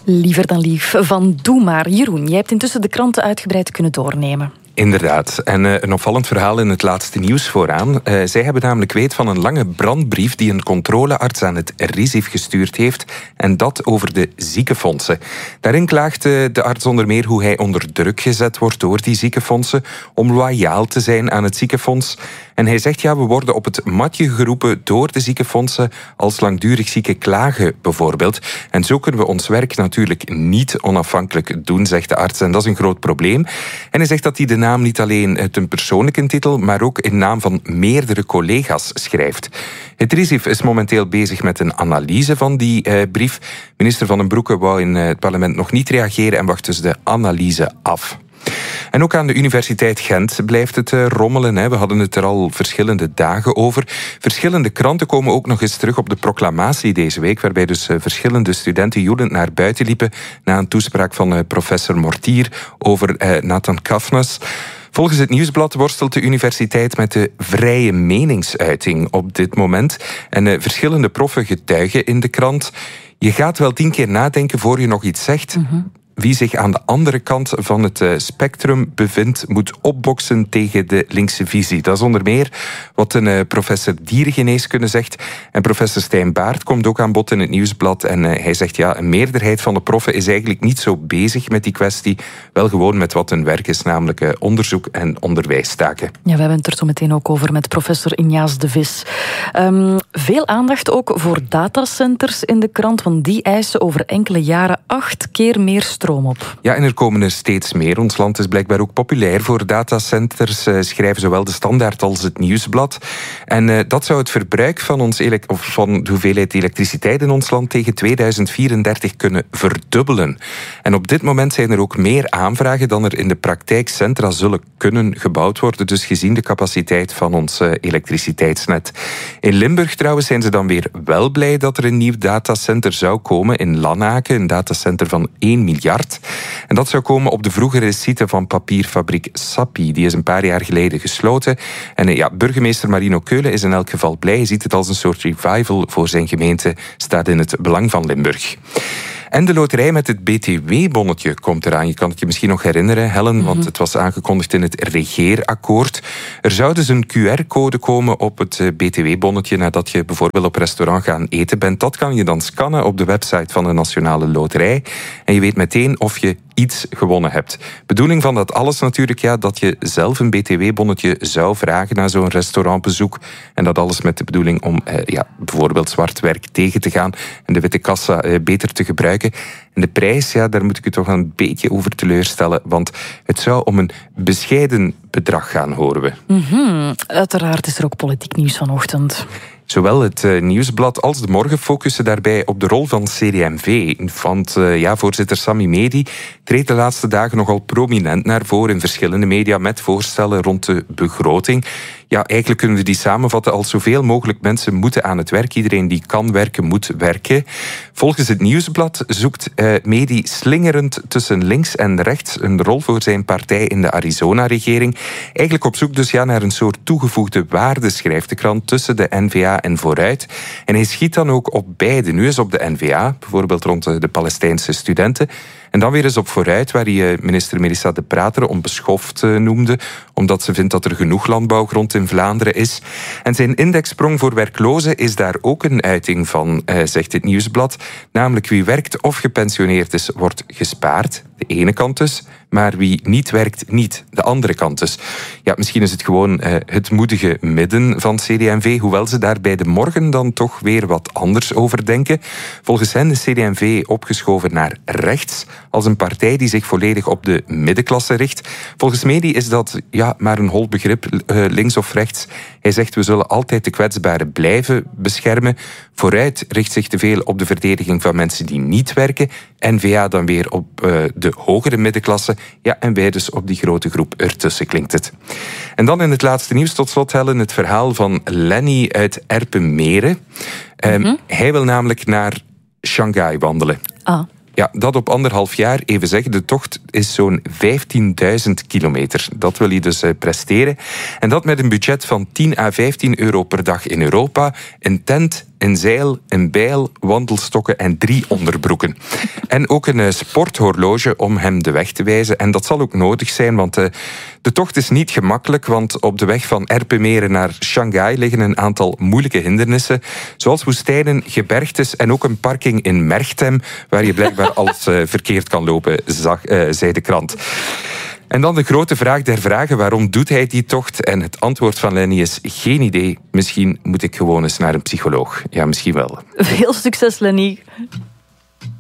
Liever dan lief van Doe maar. Jeroen, jij hebt intussen de kranten uitgebreid kunnen doornemen. Inderdaad. En een opvallend verhaal in het laatste nieuws vooraan. Zij hebben namelijk weet van een lange brandbrief die een controlearts aan het RISIF gestuurd heeft. En dat over de ziekenfondsen. Daarin klaagt de arts onder meer hoe hij onder druk gezet wordt door die ziekenfondsen om loyaal te zijn aan het ziekenfonds. En hij zegt, we worden op het matje geroepen door de ziekenfondsen als langdurig zieken klagen bijvoorbeeld. En zo kunnen we ons werk natuurlijk niet onafhankelijk doen, zegt de arts. En dat is een groot probleem. En hij zegt dat hij de naam niet alleen ten persoonlijke titel, maar ook in naam van meerdere collega's schrijft. Het RISIF is momenteel bezig met een analyse van die brief. Minister Van den Broeke wou in het parlement nog niet reageren en wacht dus de analyse af. En ook aan de Universiteit Gent blijft het rommelen. We hadden het er al verschillende dagen over. Verschillende kranten komen ook nog eens terug op de proclamatie deze week, waarbij dus verschillende studenten joelend naar buiten liepen na een toespraak van professor Mortier over Nathan Kafnas. Volgens het Nieuwsblad worstelt de universiteit met de vrije meningsuiting op dit moment. En verschillende proffen getuigen in de krant. Je gaat wel 10 keer nadenken voor je nog iets zegt. Wie zich aan de andere kant van het spectrum bevindt, moet opboksen tegen de linkse visie. Dat is onder meer wat een professor dierengeneeskunde zegt. En professor Stijn Baert komt ook aan bod in het Nieuwsblad. En hij zegt, een meerderheid van de proffen is eigenlijk niet zo bezig met die kwestie. Wel gewoon met wat hun werk is, namelijk onderzoek en onderwijstaken. Ja, we hebben het er zo meteen ook over met professor Injaas de Vis. Veel aandacht ook voor datacenters in de krant, want die eisen over enkele jaren 8 keer meer stroom op. Ja, en er komen er steeds meer. Ons land is blijkbaar ook populair voor datacenters, schrijven zowel de Standaard als het Nieuwsblad. En dat zou het verbruik van van de hoeveelheid elektriciteit in ons land tegen 2034 kunnen verdubbelen. En op dit moment zijn er ook meer aanvragen dan er in de praktijk centra zullen kunnen gebouwd worden, dus gezien de capaciteit van ons elektriciteitsnet. In Limburg trouwens zijn ze dan weer wel blij dat er een nieuw datacenter zou komen in Lanaken, een datacenter van 1 miljard. En dat zou komen op de vroegere site van papierfabriek Sappi. Die is een paar jaar geleden gesloten. En burgemeester Marino Keulen is in elk geval blij. Hij ziet het als een soort revival voor zijn gemeente. Staat in het belang van Limburg. En de loterij met het BTW-bonnetje komt eraan. Je kan het je misschien nog herinneren, Helen, want het was aangekondigd in het regeerakkoord. Er zou dus een QR-code komen op het BTW-bonnetje nadat je bijvoorbeeld op restaurant gaan eten bent. Dat kan je dan scannen op de website van de Nationale Loterij. En je weet meteen of je iets gewonnen hebt. Bedoeling van dat alles natuurlijk, dat je zelf een BTW-bonnetje zou vragen na zo'n restaurantbezoek. En dat alles met de bedoeling om bijvoorbeeld zwart werk tegen te gaan en de witte kassa beter te gebruiken. En de prijs, daar moet ik u toch een beetje over teleurstellen, want het zou om een bescheiden bedrag gaan, horen we. Uiteraard is er ook politiek nieuws vanochtend. Zowel het Nieuwsblad als de Morgen focussen daarbij op de rol van CD&V. Want voorzitter Sami Medi treedt de laatste dagen nogal prominent naar voren in verschillende media met voorstellen rond de begroting. Ja, eigenlijk kunnen we die samenvatten als zoveel mogelijk mensen moeten aan het werk. Iedereen die kan werken, moet werken. Volgens het Nieuwsblad zoekt Medi slingerend tussen links en rechts een rol voor zijn partij in de Arizona-regering. Eigenlijk op zoek dus naar een soort toegevoegde waarde, schrijft de krant, tussen de N-VA en Vooruit. En hij schiet dan ook op beide. Nu eens op de N-VA, bijvoorbeeld rond de Palestijnse studenten. En dan weer eens op Vooruit, waar hij minister Melissa De Prater onbeschoft noemde, omdat ze vindt dat er genoeg landbouwgrond in Vlaanderen is. En zijn indexsprong voor werklozen is daar ook een uiting van, zegt het Nieuwsblad. Namelijk wie werkt of gepensioneerd is, wordt gespaard. De ene kant dus. Maar wie niet werkt, niet. De andere kant dus. Ja, misschien is het gewoon het moedige midden van CD&V, hoewel ze daar bij de Morgen dan toch weer wat anders over denken. Volgens hen is CD&V opgeschoven naar rechts, als een partij die zich volledig op de middenklasse richt. Volgens Medi is dat maar een hol begrip, links of rechts. Hij zegt, we zullen altijd de kwetsbaren blijven beschermen. Vooruit richt zich te veel op de verdediging van mensen die niet werken. N-VA dan weer op de hogere middenklasse. Ja, en wij dus op die grote groep ertussen, klinkt het. En dan in het laatste nieuws, tot slot, Helen, het verhaal van Lenny uit Erpenmeren. Hij wil namelijk naar Shanghai wandelen. Ja, dat op 1,5 jaar. Even zeggen, de tocht is zo'n 15.000 kilometer. Dat wil hij dus presteren. En dat met een budget van 10 à 15 euro per dag in Europa, een tent een zeil, een bijl, wandelstokken en 3 onderbroeken. En ook een sporthorloge om hem de weg te wijzen. En dat zal ook nodig zijn, want de tocht is niet gemakkelijk, want op de weg van Erpenmeren naar Shanghai liggen een aantal moeilijke hindernissen, zoals woestijnen, gebergtes en ook een parking in Merchtem, waar je blijkbaar alles verkeerd kan lopen, zei de krant. En dan de grote vraag der vragen, waarom doet hij die tocht? En het antwoord van Lenny is geen idee. Misschien moet ik gewoon eens naar een psycholoog. Ja, misschien wel. Veel succes, Lenny.